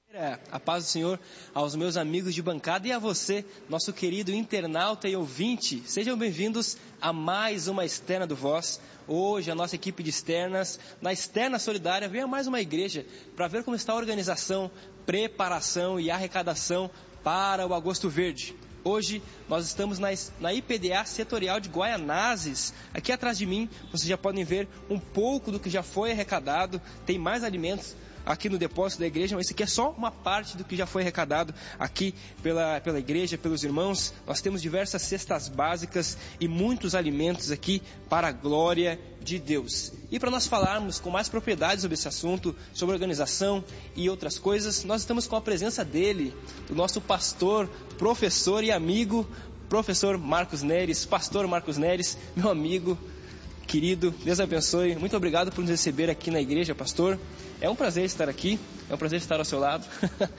A paz do Senhor aos meus amigos de bancada e a você, nosso querido internauta e ouvinte. Sejam bem-vindos a mais uma Externa do Voz. Hoje a nossa equipe de externas, na Externa Solidária, veio a mais uma igreja para ver como está a organização, preparação e arrecadação para o Agosto Verde. Hoje nós estamos na IPDA Setorial de Guaianazes. Aqui atrás de mim vocês já podem ver um pouco do que já foi arrecadado. Tem mais alimentos aqui no depósito da igreja, mas isso aqui é só uma parte do que já foi arrecadado aqui pela igreja, pelos irmãos. Nós temos diversas cestas básicas e muitos alimentos aqui para a glória de Deus. E para nós falarmos com mais propriedade sobre esse assunto, sobre organização e outras coisas, nós estamos com a presença dele, do nosso pastor, professor e amigo, professor Marcos Neres. Pastor Marcos Neres, meu amigo querido, Deus abençoe. Muito obrigado por nos receber aqui na igreja, pastor. É um prazer estar aqui, é um prazer estar ao seu lado.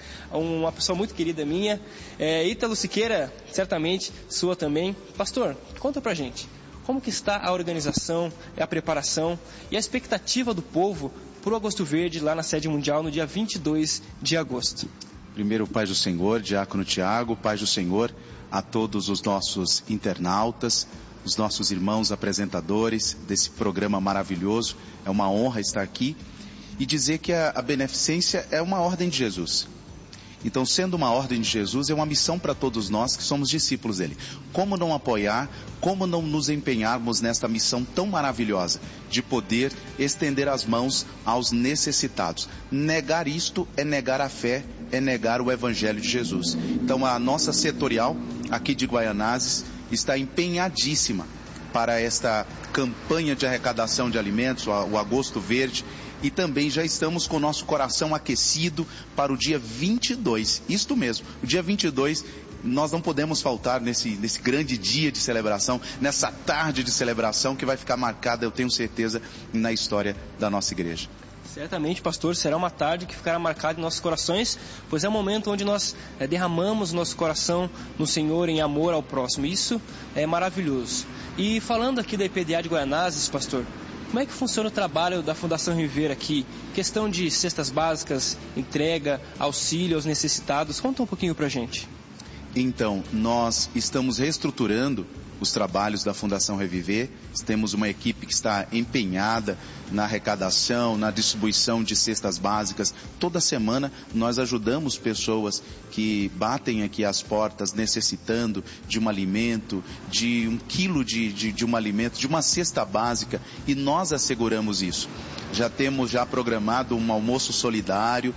Uma pessoa muito querida minha. Ítalo Siqueira, certamente sua também. Pastor, conta pra gente, como que está a organização, a preparação e a expectativa do povo para o Agosto Verde lá na sede mundial no dia 22 de agosto? Primeiro, paz do Senhor, Diácono Tiago, paz do Senhor a todos os nossos internautas, os nossos irmãos apresentadores desse programa maravilhoso. É uma honra estar aqui e dizer que a beneficência é uma ordem de Jesus. Então, sendo uma ordem de Jesus, é uma missão para todos nós que somos discípulos dele. Como não apoiar, como não nos empenharmos nesta missão tão maravilhosa de poder estender as mãos aos necessitados? Negar isto é negar a fé, é negar o Evangelho de Jesus. Então, a nossa setorial aqui de Guaianazes está empenhadíssima para esta campanha de arrecadação de alimentos, o Agosto Verde, e também já estamos com o nosso coração aquecido para o dia 22, isto mesmo, o dia 22, nós não podemos faltar nesse grande dia de celebração, nessa tarde de celebração que vai ficar marcada, eu tenho certeza, na história da nossa igreja. Certamente, pastor, será uma tarde que ficará marcada em nossos corações, pois é um momento onde nós derramamos nosso coração no Senhor em amor ao próximo. Isso é maravilhoso. E falando aqui da IPDA de Guaianazes, pastor, como é que funciona o trabalho da Fundação Reviver aqui? Questão de cestas básicas, entrega, auxílio aos necessitados. Conta um pouquinho pra gente. Então, nós estamos reestruturando os trabalhos da Fundação Reviver. Temos uma equipe que está empenhada na arrecadação, na distribuição de cestas básicas. Toda semana nós ajudamos pessoas que batem aqui às portas necessitando de um alimento, de 1 quilo de um alimento, de uma cesta básica, e nós asseguramos isso. Já temos programado um almoço solidário.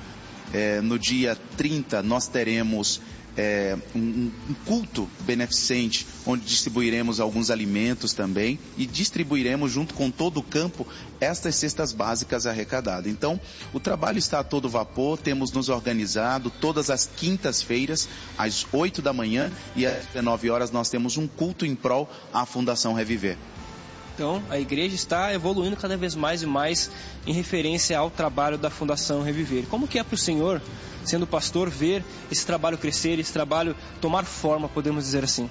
No dia 30 nós teremos um culto beneficente, onde distribuiremos alguns alimentos também e distribuiremos junto com todo o campo estas cestas básicas arrecadadas. Então, o trabalho está a todo vapor, temos nos organizado todas as quintas-feiras, às 8 da manhã e às 19 horas nós temos um culto em prol à Fundação Reviver. Então, a igreja está evoluindo cada vez mais e mais em referência ao trabalho da Fundação Reviver. Como que é para o senhor, sendo pastor, ver esse trabalho crescer, esse trabalho tomar forma, podemos dizer assim?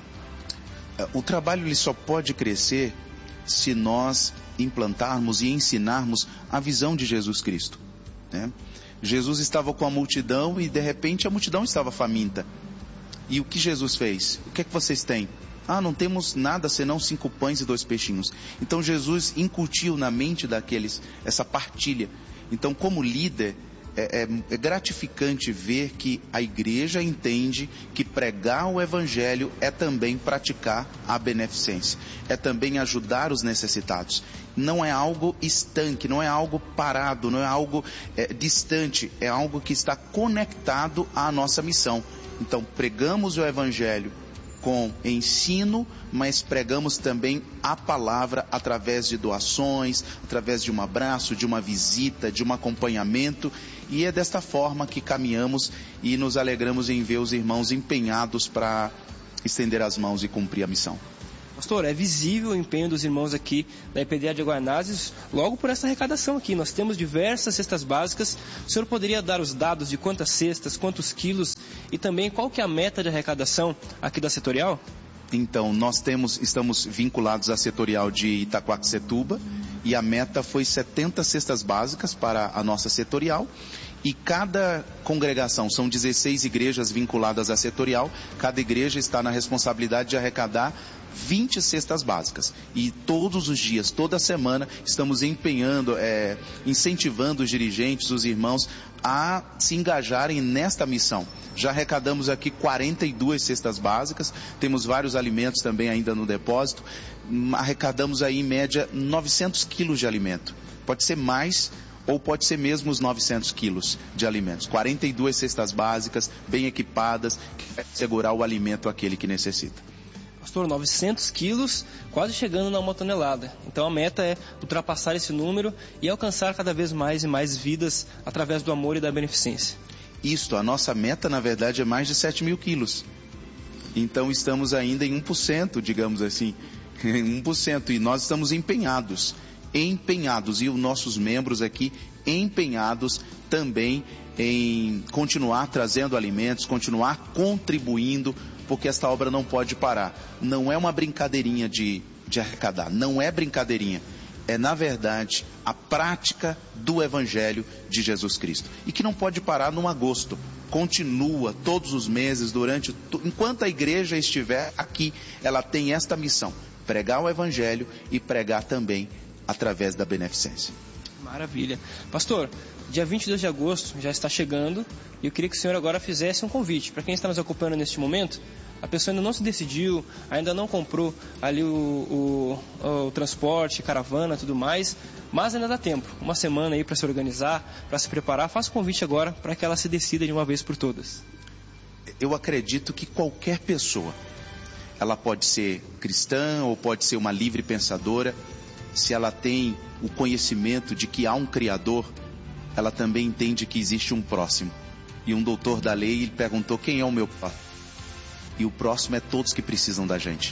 O trabalho ele só pode crescer se nós implantarmos e ensinarmos a visão de Jesus Cristo, né? Jesus estava com a multidão e de repente a multidão estava faminta. E o que Jesus fez? O que é que vocês têm? Não temos nada senão 5 pães e 2 peixinhos. Então Jesus incutiu na mente daqueles essa partilha. Então, como líder, é gratificante ver que a igreja entende que pregar o Evangelho é também praticar a beneficência, é também ajudar os necessitados. Não é algo estanque, não é algo parado, não é algo distante, é algo que está conectado à nossa missão. Então, pregamos o Evangelho com ensino, mas pregamos também a palavra através de doações, através de um abraço, de uma visita, de um acompanhamento, e é desta forma que caminhamos e nos alegramos em ver os irmãos empenhados para estender as mãos e cumprir a missão. Pastor, é visível o empenho dos irmãos aqui da IPDA de Guaianazes, logo por essa arrecadação aqui. Nós temos diversas cestas básicas. O senhor poderia dar os dados de quantas cestas, quantos quilos e também qual que é a meta de arrecadação aqui da setorial? Então, nós estamos vinculados à setorial de Itaquaquecetuba e a meta foi 70 cestas básicas para a nossa setorial. E cada congregação, são 16 igrejas vinculadas à setorial, cada igreja está na responsabilidade de arrecadar 20 cestas básicas. E todos os dias, toda semana, estamos empenhando, incentivando os dirigentes, os irmãos, a se engajarem nesta missão. Já arrecadamos aqui 42 cestas básicas, temos vários alimentos também ainda no depósito. Arrecadamos aí em média 900 quilos de alimento. Pode ser mais, ou pode ser mesmo os 900 quilos de alimentos. 42 cestas básicas, bem equipadas, que vai segurar o alimento àquele que necessita. Pastor, 900 quilos, quase chegando na 1 tonelada. Então a meta é ultrapassar esse número e alcançar cada vez mais e mais vidas através do amor e da beneficência. Isto, a nossa meta, na verdade, é mais de 7 mil quilos. Então estamos ainda em 1%, digamos assim. 1%. E nós estamos empenhados, e os nossos membros aqui empenhados também em continuar trazendo alimentos, continuar contribuindo, porque esta obra não pode parar. Não é uma brincadeirinha de arrecadar, não é brincadeirinha. É, na verdade, a prática do Evangelho de Jesus Cristo. E que não pode parar no agosto. Continua todos os meses, enquanto a igreja estiver aqui, ela tem esta missão: pregar o Evangelho e pregar também através da beneficência. Maravilha. Pastor, dia 22 de agosto já está chegando e eu queria que o senhor agora fizesse um convite para quem está nos acompanhando neste momento. A pessoa ainda não se decidiu, ainda não comprou ali o transporte, caravana, tudo mais, mas ainda dá tempo, uma semana aí para se organizar, para se preparar. Faça o convite agora para que ela se decida de uma vez por todas. Eu acredito que qualquer pessoa, ela pode ser cristã ou pode ser uma livre pensadora, se ela tem o conhecimento de que há um Criador, ela também entende que existe um próximo. E um doutor da lei, ele perguntou: quem é o meu próximo? E o próximo é todos que precisam da gente.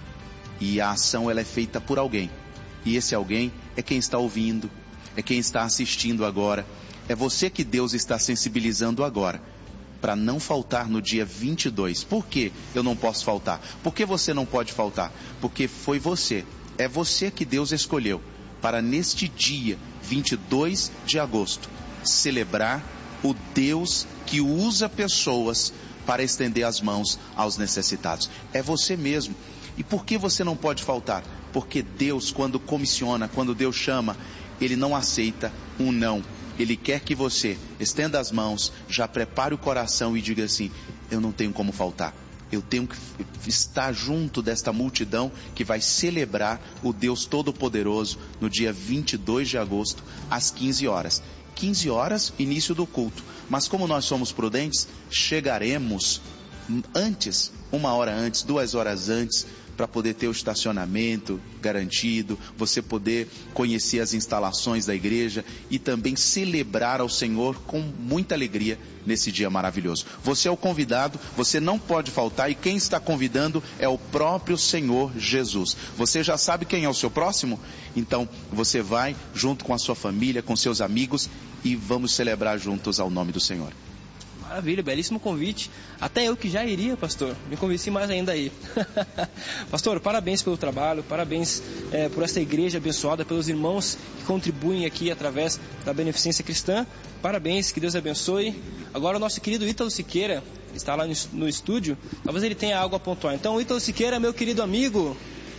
E a ação, ela é feita por alguém. E esse alguém é quem está ouvindo, é quem está assistindo agora. É você que Deus está sensibilizando agora, para não faltar no dia 22. Por que eu não posso faltar? Por que você não pode faltar? Porque foi você, é você que Deus escolheu para neste dia 22 de agosto celebrar o Deus que usa pessoas para estender as mãos aos necessitados. É você mesmo. E por que você não pode faltar? Porque Deus, quando comissiona, quando Deus chama, Ele não aceita um não. Ele quer que você estenda as mãos, já prepare o coração e diga assim: eu não tenho como faltar. Eu tenho que estar junto desta multidão que vai celebrar o Deus Todo-Poderoso no dia 22 de agosto, às 15 horas. 15 horas, início do culto. Mas como nós somos prudentes, chegaremos antes, 1 hora antes, 2 horas antes, para poder ter o estacionamento garantido, você poder conhecer as instalações da igreja e também celebrar ao Senhor com muita alegria nesse dia maravilhoso. Você é o convidado, você não pode faltar, e quem está convidando é o próprio Senhor Jesus. Você já sabe quem é o seu próximo? Então você vai junto com a sua família, com seus amigos, e vamos celebrar juntos ao nome do Senhor. Maravilha, belíssimo convite. Até eu que já iria, pastor, me convenci mais ainda aí. Pastor, parabéns pelo trabalho, parabéns por essa igreja abençoada, pelos irmãos que contribuem aqui através da beneficência cristã. Parabéns, que Deus abençoe. Agora o nosso querido Ítalo Siqueira está lá no estúdio, talvez ele tenha algo a pontuar. Então, Ítalo Siqueira, meu querido amigo.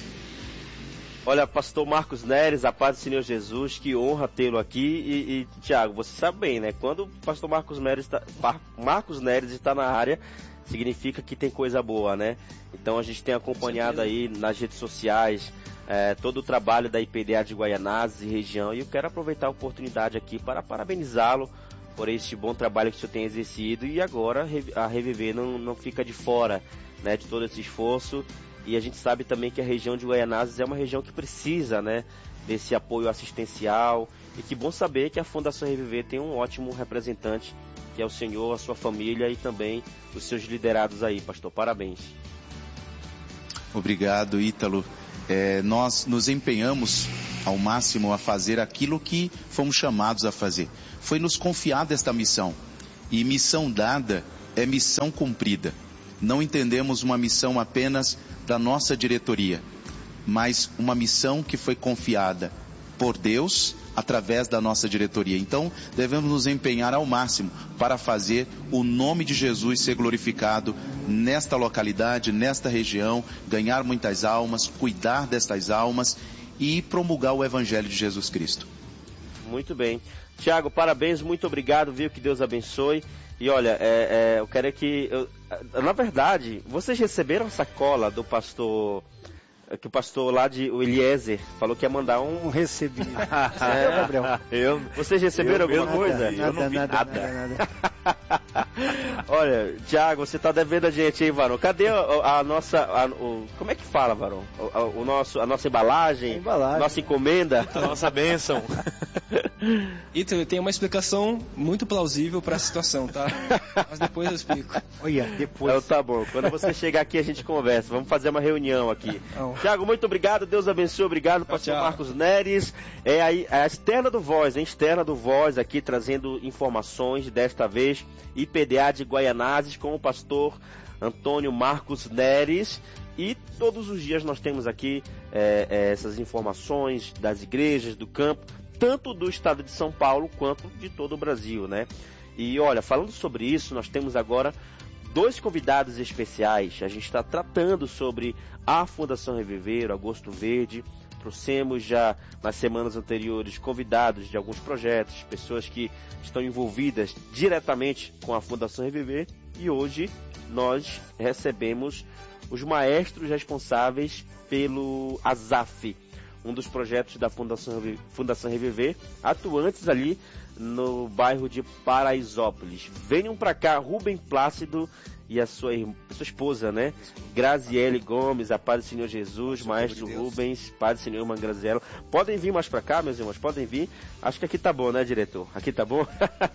Olha, pastor Marcos Neres, a paz do Senhor Jesus, que honra tê-lo aqui. E Tiago, você sabe bem, né? Quando o pastor Marcos Neres está na área, significa que tem coisa boa, né? Então a gente tem acompanhado aí nas redes sociais todo o trabalho da IPDA de Guaianazes e região. E eu quero aproveitar a oportunidade aqui para parabenizá-lo por este bom trabalho que o senhor tem exercido. E agora a Reviver não fica de fora, né, de todo esse esforço. E a gente sabe também que a região de Guaianazes é uma região que precisa, né, desse apoio assistencial. E que bom saber que a Fundação Reviver tem um ótimo representante, que é o senhor, a sua família e também os seus liderados aí, pastor. Parabéns. Obrigado, Ítalo. Nós nos empenhamos ao máximo a fazer aquilo que fomos chamados a fazer. Foi nos confiada esta missão. E missão dada é missão cumprida. Não entendemos uma missão apenas da nossa diretoria, mas uma missão que foi confiada por Deus através da nossa diretoria. Então, devemos nos empenhar ao máximo para fazer o nome de Jesus ser glorificado nesta localidade, nesta região, ganhar muitas almas, cuidar destas almas e promulgar o Evangelho de Jesus Cristo. Muito bem. Tiago, parabéns, muito obrigado, viu? Que Deus abençoe. E olha, eu quero na verdade, vocês receberam a sacola do pastor... que o pastor lá o Eliezer falou que ia mandar um... Recebi. Gabriel. Vocês receberam alguma coisa? Eu não vi nada. Olha, Tiago, você tá devendo a gente aí, varão. Cadê a nossa... como é que fala, varão? A nossa embalagem? Nossa encomenda? A nossa bênção. Então, tem uma explicação muito plausível para a situação, tá? Mas depois eu explico. Olha, depois. Tá bom. Quando você chegar aqui, a gente conversa. Vamos fazer uma reunião aqui. Tiago, muito obrigado. Deus abençoe. Obrigado, pastor Marcos Neres. É a Externa do Voz, hein? Externa do Voz aqui, trazendo informações, desta vez, IPDA de Guaianazes, com o pastor Antônio Marcos Neres. E todos os dias nós temos aqui essas informações das igrejas, do campo, tanto do estado de São Paulo quanto de todo o Brasil, né? E olha, falando sobre isso, nós temos agora 2 convidados especiais. A gente está tratando sobre a Fundação Reviver, Agosto Verde. Trouxemos já nas semanas anteriores convidados de alguns projetos, pessoas que estão envolvidas diretamente com a Fundação Reviver. E hoje nós recebemos os maestros responsáveis pelo ASAF, um dos projetos da Fundação Reviver, atuantes ali no bairro de Paraisópolis. Venham para cá, Rubem Plácido e a sua esposa, né? Graziele Gomes, a paz do Senhor Jesus, maestro Rubens, paz do Senhor, irmã Graziela. Podem vir mais para cá, meus irmãos, podem vir. Acho que aqui tá bom, né, diretor? Aqui tá bom?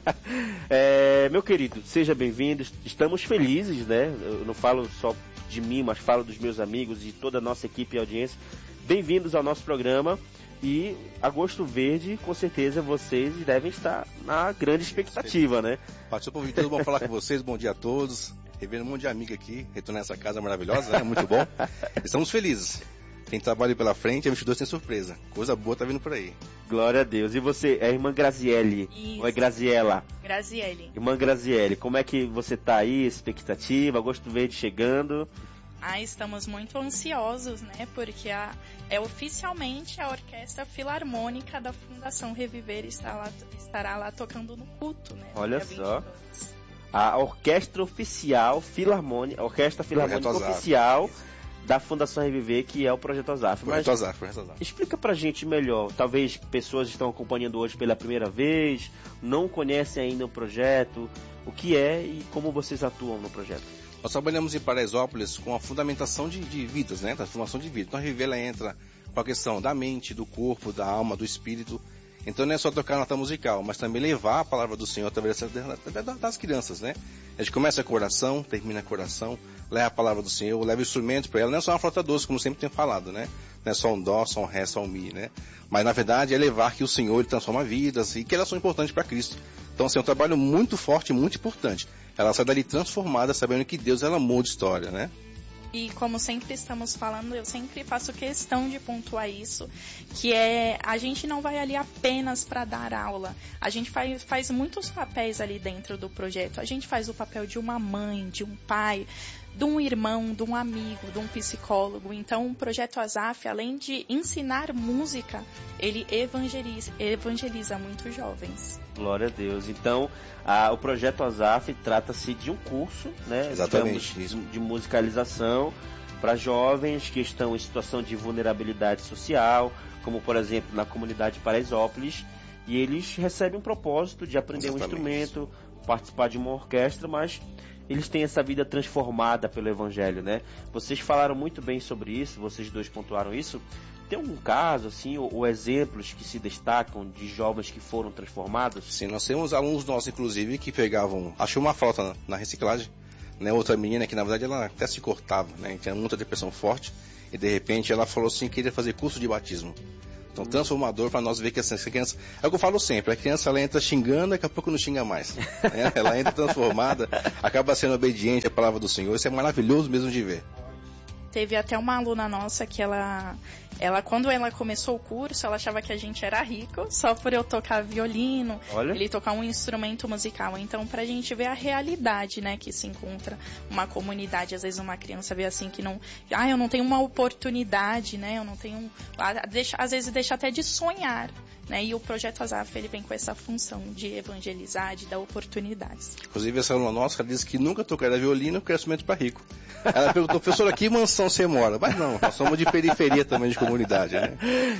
Meu querido, seja bem-vindo. Estamos felizes, né? Eu não falo só de mim, mas falo dos meus amigos e toda a nossa equipe e audiência. Bem-vindos ao nosso programa. E Agosto Verde, com certeza vocês devem estar na grande expectativa, né? Pastor Povo, tudo bom falar com vocês, bom dia a todos. Revendo um monte de amigo aqui, retornar essa casa maravilhosa, né? Muito bom. Estamos felizes. Tem trabalho pela frente, a 22 tem surpresa. Coisa boa tá vindo por aí. Glória a Deus. E você, é a irmã Graziele? Isso. Ou é Graziela? Graziele. Irmã Graziele, como é que você tá aí, expectativa, Agosto Verde chegando? Estamos muito ansiosos, né? Porque oficialmente a Orquestra Filarmônica da Fundação Reviver estará lá tocando no culto, né? Olha só. A Orquestra Oficial Filarmônica, Orquestra Filarmônica Oficial da Fundação Reviver, que é o Projeto ASAF. Projeto ASAF. Explica pra gente melhor. Talvez pessoas estão acompanhando hoje pela primeira vez, não conhecem ainda o projeto, o que é e como vocês atuam no projeto. Nós trabalhamos em Paraisópolis com a fundamentação de vidas, né? Transformação de vida. Então a Reviver, ela entra com a questão da mente, do corpo, da alma, do espírito. Então não é só tocar nota musical, mas também levar a palavra do Senhor através das crianças, né? A gente começa com oração, termina com oração, leva a palavra do Senhor, leva instrumento para ela. Não é só uma flauta doce, como sempre tem falado, né? Não é só um dó, só um ré, só um mi, né? Mas na verdade é levar que o Senhor ele transforma vidas e que elas são importantes para Cristo. Então assim, é um trabalho muito forte, muito importante. Ela sai dali transformada, sabendo que Deus ela muda a história, né? E como sempre estamos falando, eu sempre faço questão de pontuar isso, que a gente não vai ali apenas para dar aula. A gente faz muitos papéis ali dentro do projeto. A gente faz o papel de uma mãe, de um pai, de um irmão, de um amigo, de um psicólogo. Então, o Projeto ASAF, além de ensinar música, ele evangeliza muitos jovens. Glória a Deus. Então, o Projeto ASAF trata-se de um curso, né? Exatamente. Digamos, de musicalização para jovens que estão em situação de vulnerabilidade social, como, por exemplo, na comunidade Paraisópolis, e eles recebem um propósito de aprender um instrumento, participar de uma orquestra, mas eles têm essa vida transformada pelo Evangelho, né? Vocês falaram muito bem sobre isso, vocês dois pontuaram isso. Tem algum caso, assim, ou exemplos que se destacam de jovens que foram transformados? Sim, nós temos alunos nossos, inclusive, que pegavam... Achou uma flauta na reciclagem, né? Outra menina que, na verdade, ela até se cortava, né? Tinha muita depressão forte. E, de repente, ela falou assim que queria fazer curso de batismo. Então, transformador para nós ver que essa criança... É o que eu falo sempre, a criança ela entra xingando, daqui a pouco não xinga mais. Né? Ela entra transformada, acaba sendo obediente à palavra do Senhor. Isso é maravilhoso mesmo de ver. Teve até uma aluna nossa que ela quando ela começou o curso, ela achava que a gente era rico só por eu tocar violino, ele tocar um instrumento musical. Então, pra gente ver a realidade, né, que se encontra uma comunidade, às vezes uma criança vê assim que não, eu não tenho uma oportunidade, né, eu não tenho, às vezes deixa até de sonhar, né, e o Projeto Azaf, ele vem com essa função de evangelizar, de dar oportunidades. Inclusive, essa aluna nossa, ela disse que nunca tocaria violino porque é instrumento para rico. Ela perguntou, professora, que mansão você mora? Mas não, nós somos de periferia também, de comunidade, né?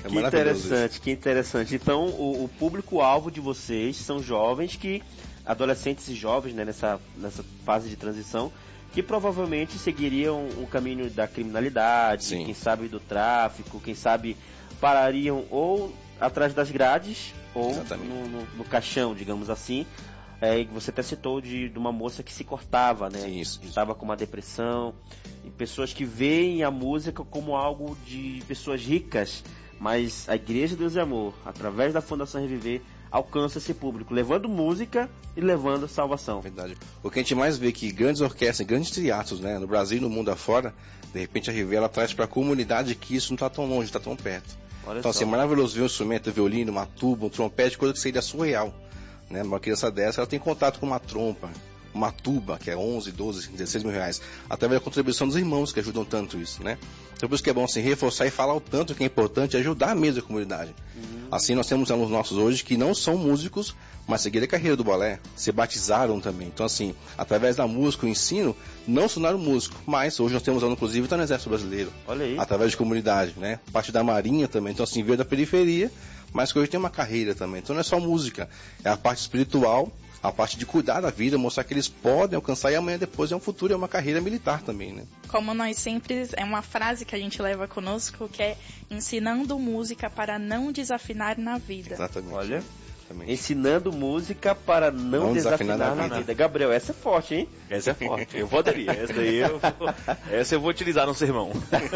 Que interessante. Então, o público-alvo de vocês são jovens adolescentes e jovens, né, nessa fase de transição, que provavelmente seguiriam o caminho da criminalidade, Sim. Quem sabe do tráfico, quem sabe parariam ou atrás das grades, ou no caixão, digamos assim. Você até citou de uma moça que se cortava, né? Isso. Estava com uma depressão. E pessoas que veem a música como algo de pessoas ricas. Mas a Igreja Deus e Amor, através da Fundação Reviver, alcança esse público, levando música e levando salvação. Verdade. O que a gente mais vê que grandes orquestras, grandes teatros, né, no Brasil e no mundo afora, de repente a Reviver ela traz para a comunidade que isso não está tão longe, está tão perto. Então, assim, é maravilhoso ver um instrumento, um violino, uma tuba, um trompete, coisa que seria surreal. Né? Uma criança dessa, ela tem contato com uma trompa, uma tuba, que é 11, 12, 16 mil reais, através da contribuição dos irmãos que ajudam tanto isso, né? Então por isso que é bom assim, reforçar e falar o tanto que é importante ajudar mesmo a comunidade. Assim nós temos alunos nossos hoje que não são músicos, mas seguiram a carreira do balé, se batizaram também. Então assim, através da música, o ensino, não se tornaram músico, mas hoje nós temos aluno inclusive está no Exército Brasileiro. Olha aí. Através de comunidade, né? Parte da Marinha também, então assim, veio da periferia, mas que hoje tem uma carreira também. Então não é só música, é a parte espiritual, a parte de cuidar da vida, mostrar que eles podem alcançar e amanhã depois é um futuro, é uma carreira militar também, né? Como nós sempre, é uma frase que a gente leva conosco, que é ensinando música para não desafinar na vida. Exatamente. Olha, ensinando música para não desafinar na vida. Gabriel, essa é forte, hein? Essa é forte, eu vou aderir. Essa eu vou utilizar no sermão.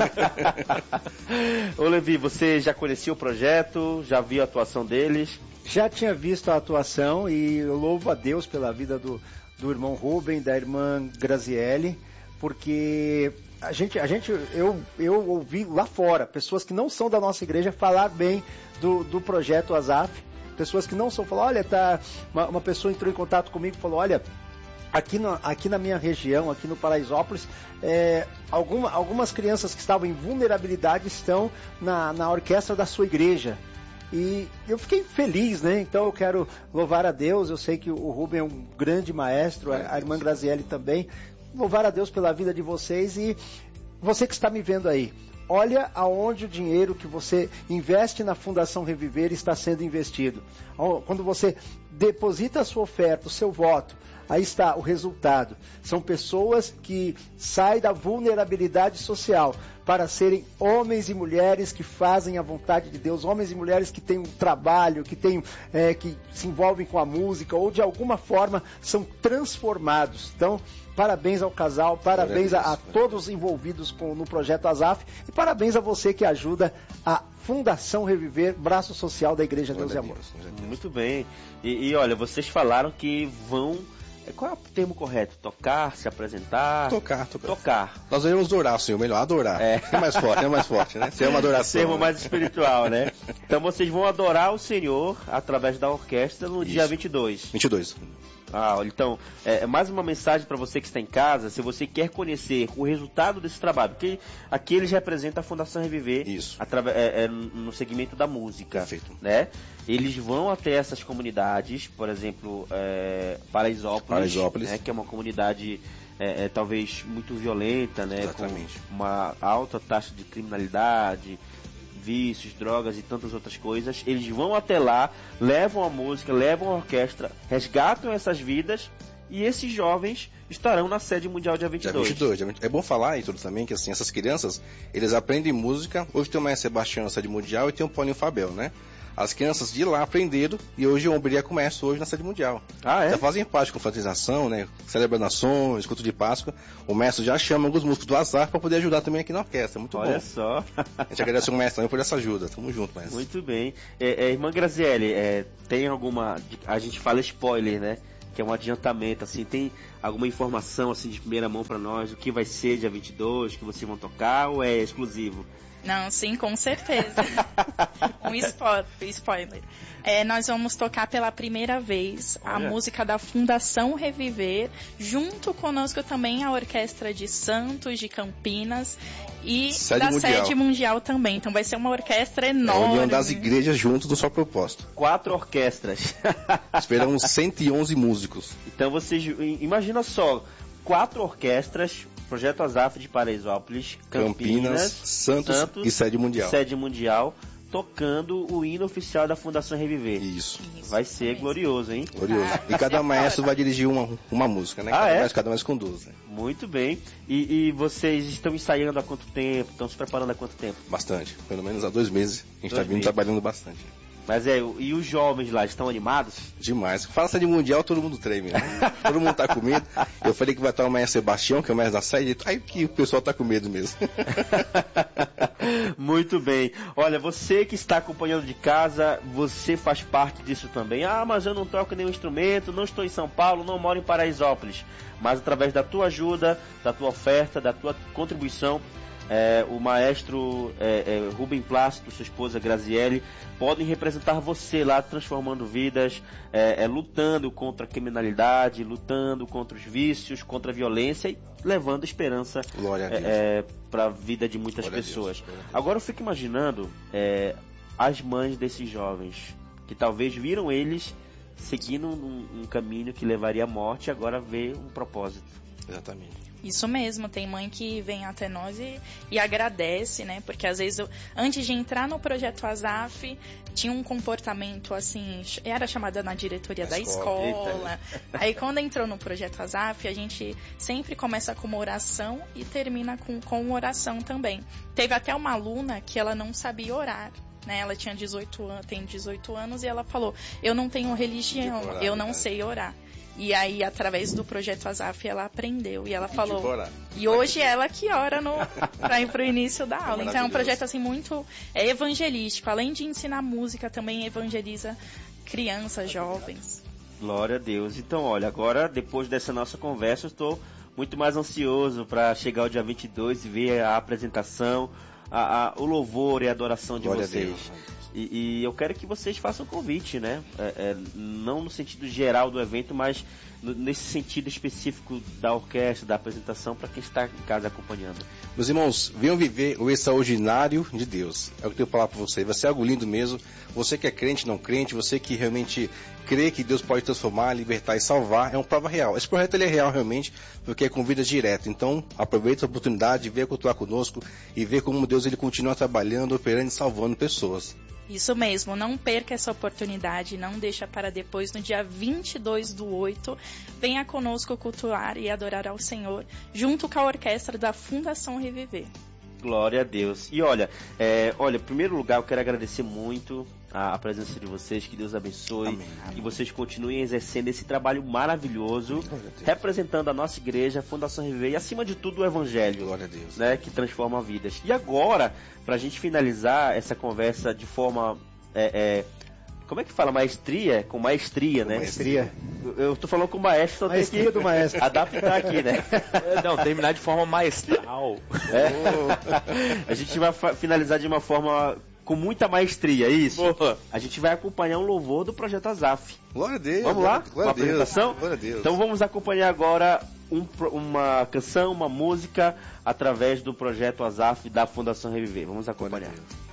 Ô Levi, você já conhecia o projeto? Já viu a atuação deles? Já tinha visto a atuação e eu louvo a Deus pela vida do irmão Rubem, da irmã Graziele, porque eu ouvi lá fora pessoas que não são da nossa igreja falar bem do projeto Azaf, pessoas que não são, falaram, olha, uma pessoa entrou em contato comigo e falou, olha, aqui na minha região, aqui no Paraisópolis, algumas crianças que estavam em vulnerabilidade estão na orquestra da sua igreja. E eu fiquei feliz, né? Então eu quero louvar a Deus. Eu sei que o Rubem é um grande maestro, a irmã Graziele também. Louvar a Deus pela vida de vocês. E você que está me vendo aí, olha aonde o dinheiro que você investe na Fundação Reviver está sendo investido. Quando você deposita a sua oferta, o seu voto, aí está o resultado. São pessoas que saem da vulnerabilidade social para serem homens e mulheres que fazem a vontade de Deus, homens e mulheres que têm um trabalho, que se envolvem com a música ou de alguma forma são transformados. Então, parabéns ao casal, parabéns a todos envolvidos no projeto Azaf e parabéns a você que ajuda a Fundação Reviver, braço social da Igreja Deus e Amor. Muito bem. E olha, vocês falaram que vão... Qual é o termo correto? Tocar, se apresentar? Tocar. Nós devemos adorar, Senhor, melhor, adorar. É mais forte, né? Ser uma adoração. Termo mais espiritual, né? Então vocês vão adorar o Senhor através da orquestra no dia 22. 22. Então, mais uma mensagem para você que está em casa, se você quer conhecer o resultado desse trabalho, porque aqui eles representam a Fundação Reviver. Isso. No segmento da música. Perfeito. Né? Eles vão até essas comunidades, por exemplo, Paraisópolis. Né? Que é uma comunidade talvez muito violenta, né? Exatamente. Com uma alta taxa de criminalidade, vícios, drogas e tantas outras coisas. Eles vão até lá, levam a música, levam a orquestra, resgatam essas vidas e esses jovens estarão na sede mundial dia 22. É bom falar, Heitor, também, que assim, essas crianças, eles aprendem música. Hoje tem o Maestro Sebastião na sede mundial e tem o Paulinho Fabel, né? As crianças de lá aprenderam e hoje o Ombria começa hoje na sede mundial. Já fazem parte com confraternização, né? Celebrações, culto de Páscoa. O mestre já chama alguns músicos do Azar para poder ajudar também aqui na orquestra. Muito bom. Olha só. A gente agradece o mestre também por essa ajuda. Tamo junto, mestre. Muito bem. Irmã Graziele, tem alguma... A gente fala spoiler, né? que é um adiantamento, assim, tem alguma informação assim de primeira mão para nós, o que vai ser dia 22, que vocês vão tocar, ou é exclusivo? Não, sim, com certeza. Um spoiler. Nós vamos tocar pela primeira vez a música da Fundação Reviver, junto conosco também a Orquestra de Santos, de Campinas, e Sede Mundial também. Então vai ser uma orquestra enorme. É a união das igrejas juntos do só propósito. 4 orquestras. Esperamos 111 músicos. Então vocês, imagina só, 4 orquestras, Projeto Azaf de Paraisópolis, Campinas, Santos e Sede Mundial, tocando o hino oficial da Fundação Reviver. Isso. Vai ser glorioso, hein? Glorioso. E cada maestro vai dirigir uma música, né? Cada mais conduz. Né? Muito bem. E vocês estão ensaiando há quanto tempo? Estão se preparando há quanto tempo? Bastante. Pelo menos há 2 meses. A gente está vindo trabalhando bastante. Mas e os jovens lá, estão animados? Demais. Fala Sede Mundial, todo mundo treme, né? Todo mundo tá com medo. Eu falei que vai estar o maestro Sebastião, que é o maestro da sede, aí que o pessoal tá com medo mesmo. Muito bem. Olha, você que está acompanhando de casa, você faz parte disso também. Ah, mas eu não toco nenhum instrumento, não estou em São Paulo, não moro em Paraisópolis. Mas através da tua ajuda, da tua oferta, da tua contribuição, o maestro Rubem Plácido, sua esposa Graziele, podem representar você lá, transformando vidas, lutando contra a criminalidade, lutando contra os vícios, contra a violência e levando esperança para a vida de muitas pessoas. Agora eu fico imaginando as mães desses jovens, que talvez viram eles seguindo um caminho que levaria à morte e agora vê um propósito. Exatamente. Isso mesmo, tem mãe que vem até nós e agradece, né? Porque às vezes, antes de entrar no Projeto Azaf, tinha um comportamento assim, era chamada na diretoria da escola. Aí quando entrou no Projeto Azaf, a gente sempre começa com uma oração e termina com uma oração também. Teve até uma aluna que ela não sabia orar. Né, ela tinha tem 18 anos e ela falou, eu não tenho religião, eu não sei orar. E aí, através do Projeto Azaf, ela aprendeu. E ela falou... E hoje ela que ora para ir para o início da aula. Então é um projeto assim muito evangelístico. Além de ensinar música, também evangeliza crianças, jovens. Glória a Deus. Então, olha, agora, depois dessa nossa conversa, eu estou muito mais ansioso para chegar o dia 22 e ver a apresentação, o louvor e a adoração de Glória vocês. E eu quero que vocês façam o convite, né? Não no sentido geral do evento, mas nesse sentido específico da orquestra, da apresentação, para quem está em casa acompanhando. Meus irmãos, venham viver o extraordinário de Deus. É o que eu tenho para falar para vocês. Vai ser algo lindo mesmo. Você que é crente, não crente, você que realmente crê que Deus pode transformar, libertar e salvar, é uma prova real. Esse projeto ele é real realmente, porque é com vida direta. Então, aproveita a oportunidade de ver cultuar conosco e ver como Deus ele continua trabalhando, operando e salvando pessoas. Isso mesmo, não perca essa oportunidade, não deixa para depois, no dia 22/8, venha conosco cultuar e adorar ao Senhor, junto com a orquestra da Fundação Reviver. Glória a Deus. E olha, em primeiro lugar eu quero agradecer muito a presença de vocês, que Deus abençoe. Amém. E vocês continuem exercendo esse trabalho maravilhoso, representando a nossa igreja, a Fundação Reviver e acima de tudo o Evangelho, Glória a Deus, né, que transforma vidas. E agora, pra gente finalizar essa conversa de forma, como é que fala? Maestria? Com maestria, né? Maestria. Eu tô falando com o maestro, só tem que do maestro. adaptar aqui, né? Não, terminar de forma maestral. A gente vai finalizar de uma forma com muita maestria, isso? Boa. A gente vai acompanhar um louvor do Projeto Azaf. Glória a Deus. Vamos lá? Glória a Deus. Apresentação? Glória a Deus. Então vamos acompanhar agora uma canção, uma música, através do Projeto Azaf da Fundação Reviver. Vamos acompanhar.